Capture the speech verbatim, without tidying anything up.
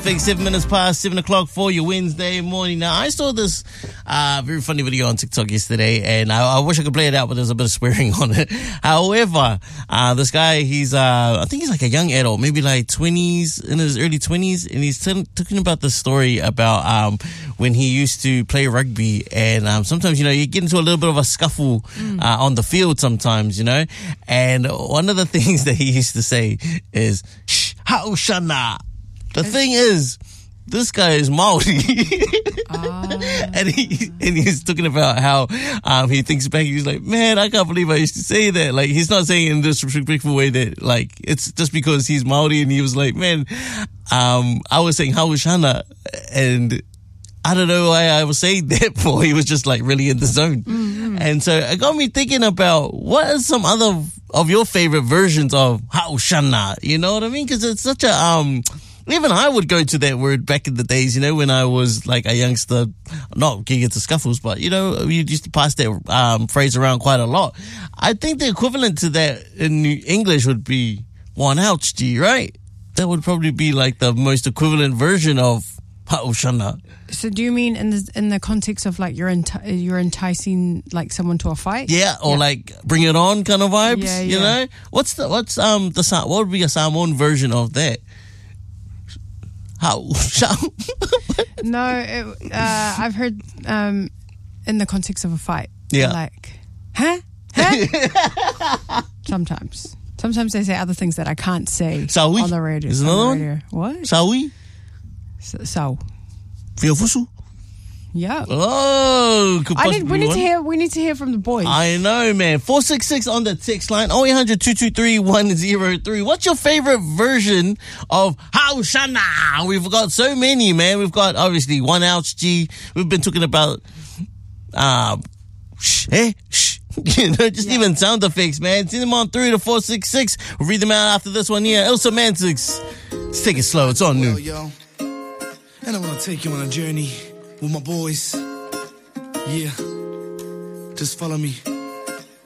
Pacific, seven minutes past seven o'clock for your Wednesday morning. Now, I saw this uh, very funny video on TikTok yesterday, and I, I wish I could play it out, but there's a bit of swearing on it. However, uh, this guy, he's, uh, I think he's like a young adult, maybe like twenties, in his early twenties, and he's t- talking about the story about um, when he used to play rugby, and um, sometimes, you know, you get into a little bit of a scuffle mm. uh, on the field sometimes, you know, and one of the things that he used to say is, shh, haushana. The thing is, this guy is Maori. uh, and he and he's talking about how um, he thinks back, he's like, man, I can't believe I used to say that. Like, he's not saying it in this disrespectful way that, like, it's just because he's Maori, and he was like, man, um, I was saying haushana, and I don't know why I was saying that for. He was just like really in the zone. Mm-hmm. And so it got me thinking about what are some other of your favorite versions of haushana? You know what I mean? Because it's such a, um, even I would go to that word back in the days, you know, when I was like a youngster, not getting into scuffles, but, you know, we used to pass that um, phrase around quite a lot. I think the equivalent to that in English would be one ouch, G, right? That would probably be like the most equivalent version of haushana. So do you mean in the in the context of like you're enti- you're enticing like someone to a fight? Yeah, or yeah. like bring it on kind of vibes. Yeah, you yeah. know, what's the what's um the what would be a Samoan version of that? How? No, it, uh, I've heard um in the context of a fight. Yeah, like huh, huh? Sometimes, sometimes they say other things that I can't say Sawi? on the radio. Is another on the radio. one? What? Sawi? So. Fiafusu? Yeah. Oh, could I need, we need one. to hear. We need to hear from the boys. I know, man. Four six six on the text line. Oh, eight hundred two two three one zero three. What's your favorite version of haushana? We've got so many, man. We've got obviously one ouch G. We've been talking about uh, shh, eh, shh. You know, just yeah. even sound effects, man. Send them on through to four six six. We'll read them out after this one here. Ilsa Mantics. Let's take it slow. It's on noon. Yo, and I want to take you on a journey with my boys. Yeah, just follow me.